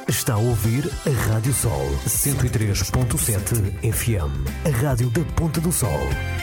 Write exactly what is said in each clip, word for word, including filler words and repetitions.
Está a ouvir a Rádio Sol cento e três ponto sete F M, a rádio da Ponta do Sol.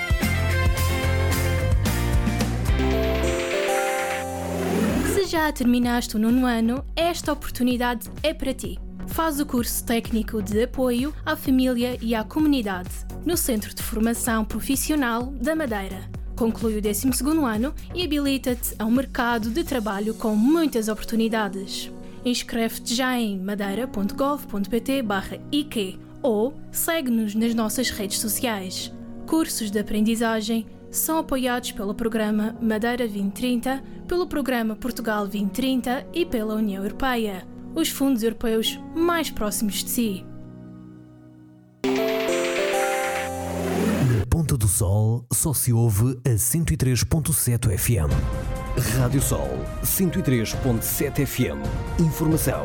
Se já terminaste o nono ano, esta oportunidade é para ti. Faz o curso técnico de apoio à família e à comunidade no Centro de Formação Profissional da Madeira. Conclui o décimo segundo ano e habilita-te a um mercado de trabalho com muitas oportunidades. Inscreve-te já em madeira ponto gov ponto pt barra I Q ou segue-nos nas nossas redes sociais. Cursos de aprendizagem são apoiados pelo Programa Madeira vinte trinta, pelo Programa Portugal vinte trinta e pela União Europeia, os fundos europeus mais próximos de si. Na Ponta do Sol só se ouve a cento e três ponto sete F M. Rádio Sol cento e três ponto sete F M. Informação.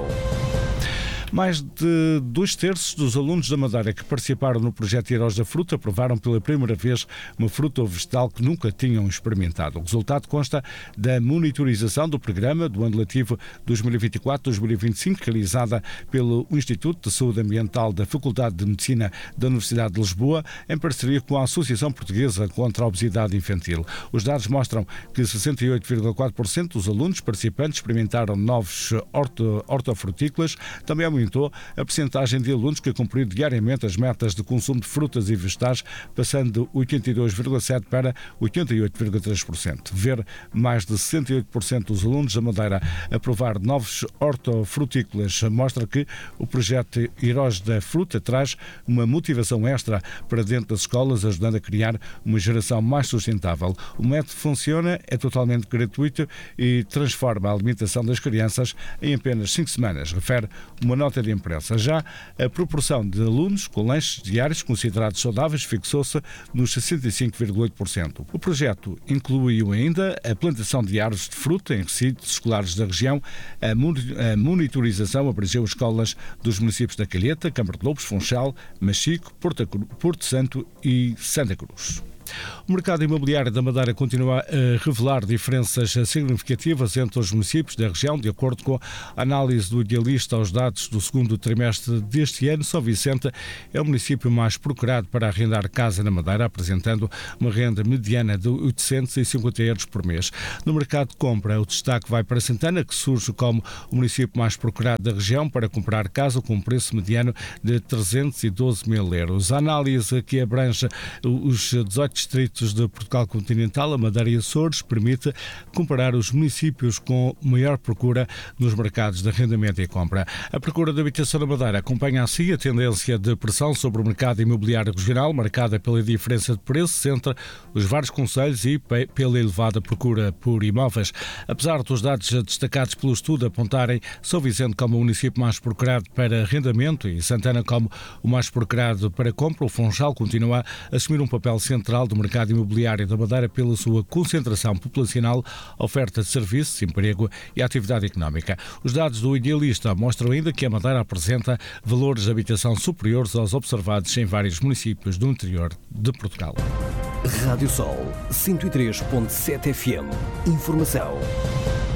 Mais de dois terços dos alunos da Madeira que participaram no projeto Heróis da Fruta provaram pela primeira vez uma fruta ou vegetal que nunca tinham experimentado. O resultado consta da monitorização do programa do ano letivo dois mil e vinte e quatro dois mil e vinte e cinco, realizada pelo Instituto de Saúde Ambiental da Faculdade de Medicina da Universidade de Lisboa, em parceria com a Associação Portuguesa contra a Obesidade Infantil. Os dados mostram que sessenta e oito vírgula quatro por cento dos alunos participantes experimentaram novos horto, hortofrutícolas. Também aumentou a percentagem de alunos que cumpriram diariamente as metas de consumo de frutas e vegetais, passando de oitenta e dois vírgula sete por cento para oitenta e oito vírgula três por cento. Ver mais de sessenta e oito por cento dos alunos da Madeira aprovar novos hortofrutícolas mostra que o projeto Heróis da Fruta traz uma motivação extra para dentro das escolas, ajudando a criar uma geração mais sustentável. O método funciona, é totalmente gratuito e transforma a alimentação das crianças em apenas cinco semanas, refere uma nota de imprensa. Já a proporção de alunos com lanches diários considerados saudáveis fixou-se nos sessenta e cinco vírgula oito por cento. O projeto incluiu ainda a plantação de árvores de fruta em recintos escolares da região. A monitorização abrangeu escolas dos municípios da Calheta, Câmara de Lobos, Funchal, Machico, Porto, Porto Santo e Santa Cruz. O mercado imobiliário da Madeira continua a revelar diferenças significativas entre os municípios da região. De acordo com a análise do Idealista aos dados do segundo trimestre deste ano, São Vicente é o município mais procurado para arrendar casa na Madeira, apresentando uma renda mediana de oitocentos e cinquenta euros por mês. No mercado de compra, o destaque vai para Santana, que surge como o município mais procurado da região para comprar casa com um preço mediano de trezentos e doze mil euros. A análise que abrange os dezoito distritos de Portugal continental, a Madeira e Açores, permite comparar os municípios com maior procura nos mercados de arrendamento e compra. A procura de habitação na Madeira acompanha assim a tendência de pressão sobre o mercado imobiliário regional, marcada pela diferença de preços entre os vários concelhos e pela elevada procura por imóveis. Apesar dos dados destacados pelo estudo apontarem São Vicente como o município mais procurado para arrendamento e Santana como o mais procurado para compra, o Funchal continua a assumir um papel central do mercado imobiliário da Madeira pela sua concentração populacional, oferta de serviços, emprego e atividade económica. Os dados do Idealista mostram ainda que a Madeira apresenta valores de habitação superiores aos observados em vários municípios do interior de Portugal. Rádio Sol cento e três ponto sete F M. Informação.